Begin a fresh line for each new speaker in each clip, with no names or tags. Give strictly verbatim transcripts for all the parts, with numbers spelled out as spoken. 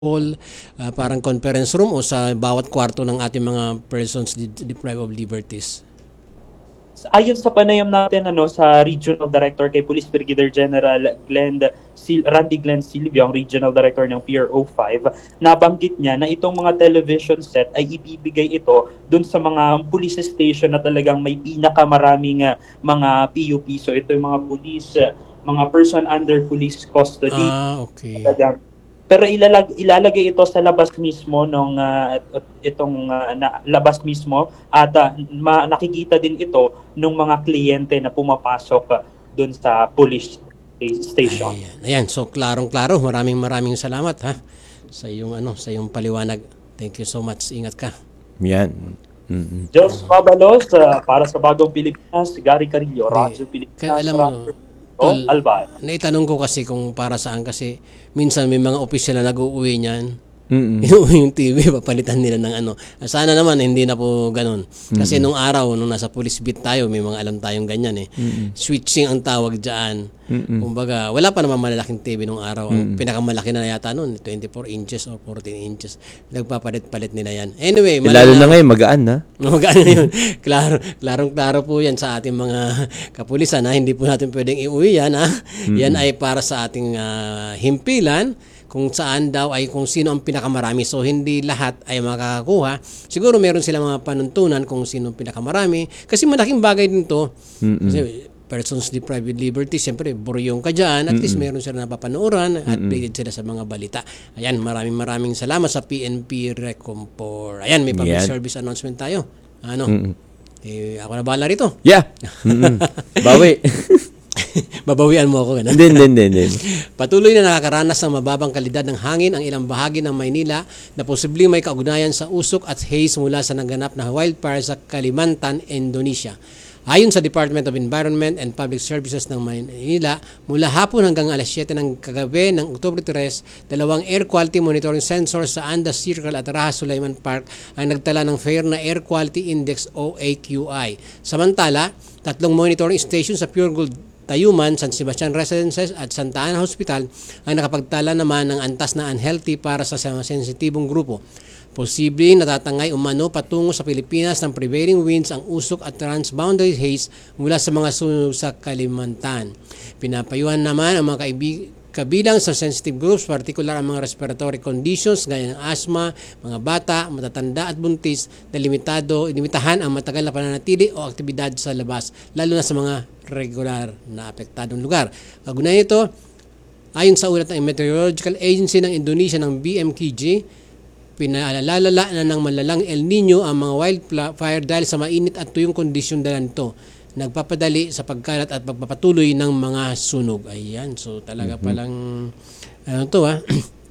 hall, ah, parang conference room o sa bawat kwarto ng ating mga persons de- deprived of liberties?
Ayon sa panayam natin ano sa Regional Director kay Police Brigadier General Glenn Sil- Randy Glenn Silvio, ang Regional Director ng P R O five, nabanggit niya na itong mga television set ay ibibigay ito dun sa mga police station na talagang may pinakamaraming uh, mga P U P. So ito yung mga police, uh, mga person under police custody.
Ah, okay.
Talagang pero ilalag, ilalagay ito sa labas mismo ng uh, itong uh, na, labas mismo at uh, ma, nakikita din ito ng mga kliyente na pumapasok uh, doon sa police station.
Ayan. Ayan, so klarong-klaro. Maraming maraming salamat ha sa iyong ano, sa iyong paliwanag. Thank you so much. Ingat ka.
Yan. Mm-mm.
Diyos Mabalos, uh, para sa Bagong Pilipinas, Gary Carillo, Radyo
Kaya
Pilipinas,
alam mo,
Radyo
tol,
Alba.
naitanong ko kasi kung para saan kasi minsan may mga opisyal na nag-uuwi niyan.
Mm-mm.
Yung T V, papalitan nila ng ano. Sana naman hindi na po ganun. Kasi nung araw, nung nasa police beat tayo, may mga alam tayong ganyan eh. Switching ang tawag dyan. Kumbaga, wala pa naman malalaking T V nung araw. Ang pinakamalaki na yata nun, twenty-four inches or fourteen inches. Nagpapalit-palit nila yan. Anyway,
Eh, lalo na ngayon, magaan na.
Magaan na yun. Klaro, klarong-klaro po yan sa ating mga kapulisan. Ha? Hindi po natin pwedeng iuwi yan. Ha? Yan ay para sa ating ah, himpilan kung saan daw ay kung sino ang pinakamarami. So, hindi lahat ay makakakuha. Siguro meron silang mga panuntunan kung sino ang pinakamarami. Kasi malaking bagay din to. Kasi persons deprived of liberty, siyempre, buryong ka dyan. At least meron sila napapanooran at updated sila sa mga balita. Ayan, maraming maraming salamat sa P N P Recompor. Ayan, may public
Yan.
service announcement tayo. Ano? Eh, ako na bahala rito.
Yeah. Mm-mm. Bawi.
Babawian mo ako. Ganun.
Din, din, din, din.
Patuloy na nakakaranas ng mababang kalidad ng hangin ang ilang bahagi ng Maynila na posibleng may kaugnayan sa usok at haze mula sa naganap na wildfire sa Kalimantan, Indonesia. Ayon sa Department of Environment and Public Services ng Maynila, mula hapon hanggang alas siyete ng kagabi ng Oktubre tres, dalawang air quality monitoring sensors sa Andas Circle at Raha Sulaiman Park ang nagtala ng FAIR na Air Quality Index o A Q I. Samantala, tatlong monitoring station sa Pure Gold Tayuman, San Sebastian Residences at Santa Ana Hospital ang nakapagtala naman ng antas na unhealthy para sa sensitibong grupo. Posibleng natatangay umano patungo sa Pilipinas ng prevailing winds ang usok at transboundary haze mula sa mga sunog sa Kalimantan. Pinapayuhan naman ang mga kaibig kabilang sa sensitive groups, particular ang mga respiratory conditions gaya ng asthma, mga bata, matatanda at buntis na limitado, limitahan ang matagal na pananatili o aktibidad sa labas, lalo na sa mga regular na apektadong lugar. Kagunayan ito, ayon sa ulat ng Meteorological Agency ng Indonesia ng B M K G, pinaalalala na ng malalang El Nino ang mga wildfire dahil sa mainit at tuyong kondisyon dala nito. Nagpapadali sa pagkalat at pagpapatuloy ng mga sunog. Ayan, so talaga mm-hmm. palang ano to ah,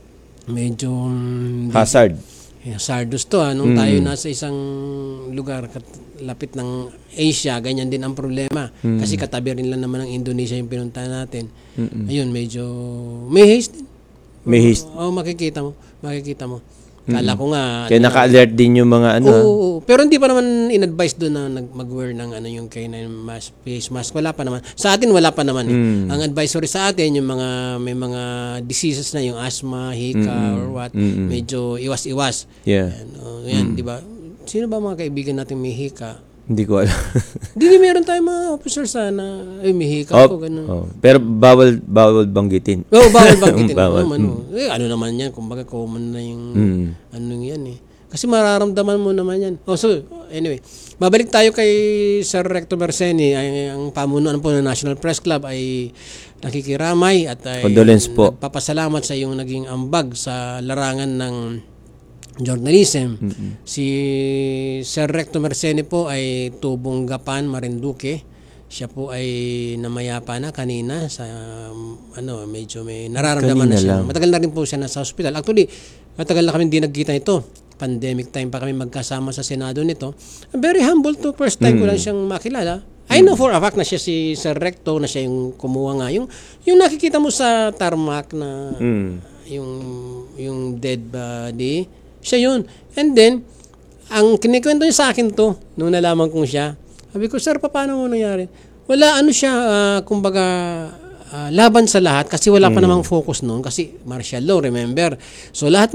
medyo
hazard.
Hazardous to ah. Nung mm-hmm. tayo nasa isang lugar lapit ng Asia, ganyan din ang problema. Mm-hmm. Kasi katabi rin lang naman ng Indonesia yung pinuntahan natin. Mm-hmm. Ayun, medyo may haze din.
May haze.
Oo, oh, makikita mo. Makikita mo. Kala ko nga.
Kaya ano, naka-alert din yung mga ano.
Oo, oo, pero hindi pa naman in-advise doon na mag-wear ng ano yung K nine mask, face mask. Wala pa naman. Sa atin wala pa naman. Eh. Mm. Ang advisory sa atin yung mga may mga diseases na yung asthma, hika mm-hmm. or what, mm-hmm. medyo iwas-iwas.
Yeah.
Yan, oh, yan mm. di ba? Sino ba mga kaibigan natin may hika?
Hindi ko alam.
Hindi meron tayong mga officers sana ay may hika
oh,
ko ganun.
Oh. Pero bawal bawal banggitin.
Oo, oh, bawal banggitin.
bawal.
Oh, ano, eh, ano naman yan, kumbaga common na yung mm. anong yan eh. Kasi mararamdaman mo naman yan. Oh, so, anyway. Babalik tayo kay Sir Recto Merseni. Ay, ang pamunuan po ng National Press Club ay nakikiramay at ay
condolence po.
Nagpapasalamat sa iyong naging ambag sa larangan ng journalism. Mm-hmm. Si Sir Recto Merseni po ay tubong Gapan, Marinduque. Siya po ay namayapa na kanina sa um, ano, medyo may nararamdaman kanina na siya. Lang. Matagal na rin po siya nasa hospital. Actually, matagal na kami hindi nagkita ito. Pandemic time pa kami magkasama sa Senado nito. Very humble to. First time mm. ko lang siyang makilala. I know for a fact na siya si Sir Recto, na siya yung kumuha nga. Yung, yung nakikita mo sa tarmac na mm. yung, yung dead body, siya yun. And then, ang kinikwento niya sa akin to, nung nalaman kong siya, sabi ko, sir, paano mo nangyari? Wala, ano siya, uh, kumbaga, uh, laban sa lahat, kasi wala pa mm. namang focus noon, kasi martial law, remember? So, lahat